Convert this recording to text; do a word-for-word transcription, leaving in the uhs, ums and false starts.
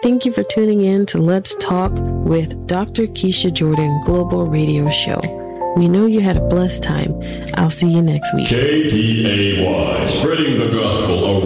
Thank you for tuning in to Let's Talk with Doctor Keisha Jordan Global Radio Show. We know you had a blessed time. I'll see you next week. K D A Y, spreading the gospel